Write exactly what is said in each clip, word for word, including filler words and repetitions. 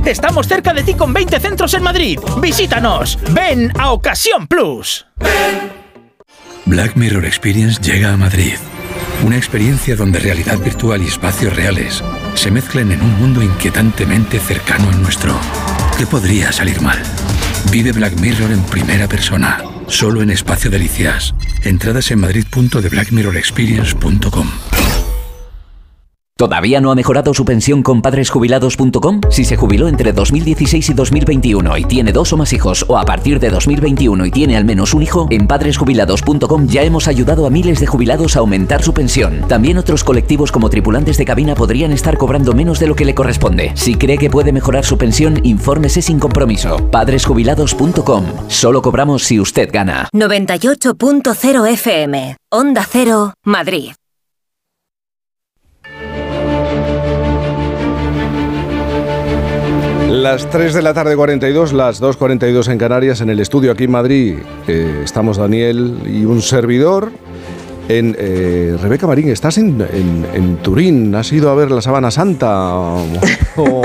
Estamos cerca de ti con veinte centros en Madrid. ¡Visítanos! ¡Ven a Ocasión Plus! Black Mirror Experience llega a Madrid. Una experiencia donde realidad virtual y espacios reales se mezclan en un mundo inquietantemente cercano al nuestro. ¿Qué podría salir mal? Vive Black Mirror en primera persona, solo en Espacio Delicias. Entradas en madrid punto de black mirror experience punto com. ¿Todavía no ha mejorado su pensión con padres jubilados punto com? Si se jubiló entre dos mil dieciséis y dos mil veintiuno y tiene dos o más hijos, o a partir de dos mil veintiuno y tiene al menos un hijo, en padres jubilados punto com ya hemos ayudado a miles de jubilados a aumentar su pensión. También otros colectivos como tripulantes de cabina podrían estar cobrando menos de lo que le corresponde. Si cree que puede mejorar su pensión, infórmese sin compromiso. padres jubilados punto com. Solo cobramos si usted gana. noventa y ocho punto cero F M. Onda Cero, Madrid. Las tres de la tarde cuarenta y dos, las dos cuarenta y dos en Canarias, en el estudio aquí en Madrid. Eh, estamos Daniel y un servidor. En, eh, Rebeca Marín, estás en, en, en Turín, ¿has ido a ver la Sábana Santa? O, o,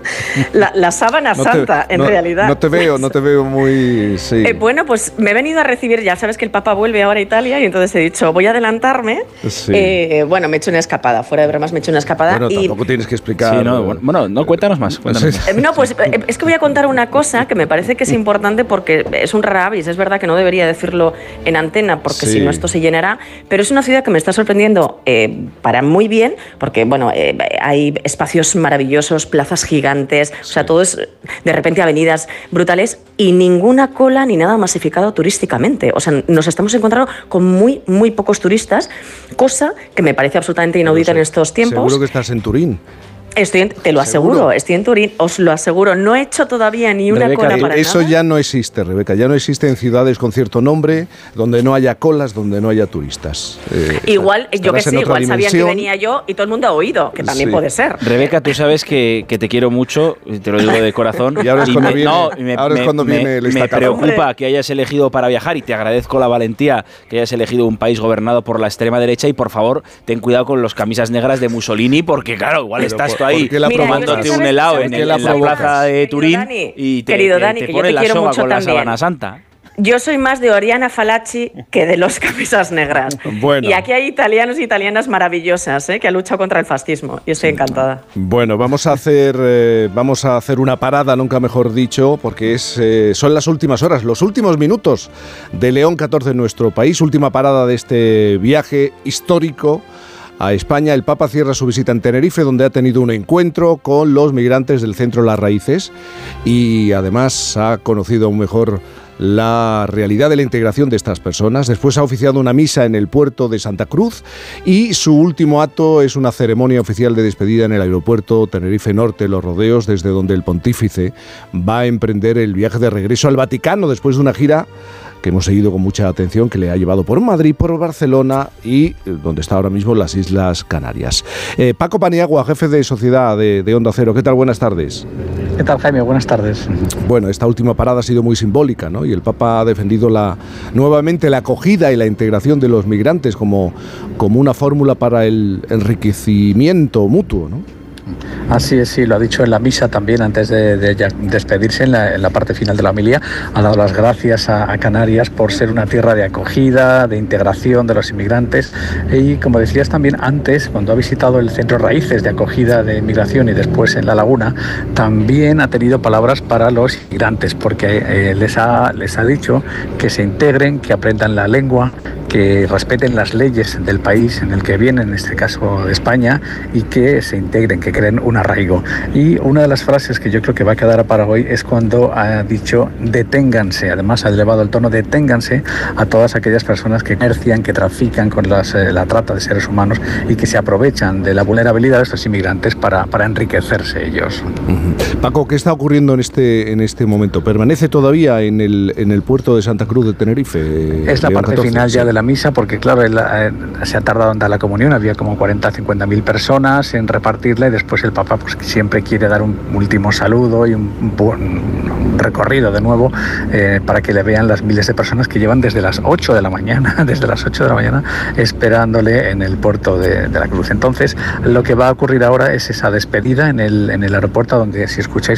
la, la Sábana no Santa, te, en no, realidad. No te veo, no te veo muy... Sí. Eh, bueno, pues me he venido a recibir, ya sabes que el Papa vuelve ahora a Italia y entonces he dicho, voy a adelantarme. Sí. Eh, bueno, me he hecho una escapada, fuera de bromas me he hecho una escapada. Bueno, y... tampoco tienes que explicar... Sí, no, bueno, bueno, no, cuéntanos más. Cuéntanos más. Eh, no, pues eh, es que voy a contar una cosa que me parece que es importante porque es un rara avis, es verdad que no debería decirlo en antena porque sí. Si no esto se llenará, pero es una ciudad que me está sorprendiendo eh, para muy bien, porque bueno, eh, hay espacios maravillosos, plazas gigantes, sí. O sea, todo es de repente avenidas brutales y ninguna cola ni nada masificado turísticamente. O sea, nos estamos encontrando con muy, muy pocos turistas, cosa que me parece absolutamente inaudita en estos tiempos. Seguro que estás en Turín. Estoy en, te lo aseguro, ¿Seguro? Estoy en Turín, os lo aseguro. No he hecho todavía ni una Rebeca, cola para eso nada. ya no existe, Rebeca. Ya no existe en ciudades con cierto nombre, donde no haya colas, donde no haya turistas. Eh, igual, yo que sé, igual sabían que venía yo y todo el mundo ha oído, que también sí. puede ser. Rebeca, tú sabes que, que te quiero mucho, te lo digo de corazón. Y ahora es y cuando me, viene, no, me, ahora es cuando me, viene el Me preocupa Hombre. que hayas elegido para viajar y te agradezco la valentía que hayas elegido un país gobernado por la extrema derecha y por favor, ten cuidado con los camisas negras de Mussolini porque claro, igual Pero estás por, tú ahí tomándote un helado en, el, en la plaza de Turín Dani, y te, querido te, Dani, te que pone yo te la quiero soga mucho con también. La Sábana Santa. Yo soy más de Oriana Fallaci que de los camisas negras. Bueno. Y aquí hay italianos y italianas maravillosas, ¿eh? Que han luchado contra el fascismo. Y estoy encantada. Bueno, vamos a hacer, eh, vamos a hacer una parada, nunca mejor dicho, porque es, eh, son las últimas horas, los últimos minutos de León catorce en nuestro país. Última parada de este viaje histórico a España. El Papa cierra su visita en Tenerife, donde ha tenido un encuentro con los migrantes del Centro Las Raíces y además ha conocido aún mejor la realidad de la integración de estas personas. Después ha oficiado una misa en el puerto de Santa Cruz y su último acto es una ceremonia oficial de despedida en el aeropuerto Tenerife Norte, Los Rodeos, desde donde el pontífice va a emprender el viaje de regreso al Vaticano después de una gira que hemos seguido con mucha atención, que le ha llevado por Madrid, por Barcelona y donde está ahora mismo las Islas Canarias. Eh, Paco Paniagua, jefe de sociedad de, de Onda Cero. ¿Qué tal? Buenas tardes. ¿Qué tal, Jaime? Buenas tardes. Bueno, esta última parada ha sido muy simbólica, ¿no? Y el Papa ha defendido la, nuevamente la acogida y la integración de los migrantes como, como una fórmula para el enriquecimiento mutuo, ¿no? Así es, sí, lo ha dicho en la misa también antes de, de despedirse en la, en la parte final de la homilía. Ha dado las gracias a, a Canarias por ser una tierra de acogida, de integración de los inmigrantes y, como decías también antes, cuando ha visitado el Centro Raíces de acogida de inmigración y después en La Laguna, también ha tenido palabras para los inmigrantes porque eh, les, ha, les ha dicho que se integren, que aprendan la lengua, que respeten las leyes del país en el que vienen, en este caso de España, y que se integren, que creen un arraigo. Y una de las frases que yo creo que va a quedar para hoy es cuando ha dicho deténganse, además ha elevado el tono, deténganse a todas aquellas personas que comercian, que trafican con las, eh, la trata de seres humanos y que se aprovechan de la vulnerabilidad de estos inmigrantes para, para enriquecerse ellos. Uh-huh. Paco, ¿qué está ocurriendo en este, en este momento? ¿Permanece todavía en el, en el puerto de Santa Cruz de Tenerife? Es la León parte catorce, final sí. ya de la misa, porque claro, él, eh, se ha tardado en dar la comunión, había como cuarenta a cincuenta mil personas en repartirla y después el Papa pues siempre quiere dar un último saludo y un, un, un recorrido de nuevo eh, para que le vean las miles de personas que llevan desde las ocho de la mañana, desde las ocho de la mañana esperándole en el puerto de, de la Cruz. Entonces, lo que va a ocurrir ahora es esa despedida en el, en el aeropuerto, donde si escucháis